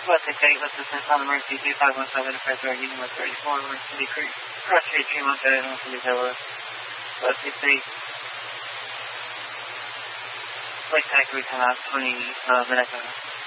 Westlake State, what's this on emergency 2517 to February, Union 134, Emergency Creek, Cross Street, Tremont, Emergency Villa, Westlake State. Lake Tack, we come out 20 minutes.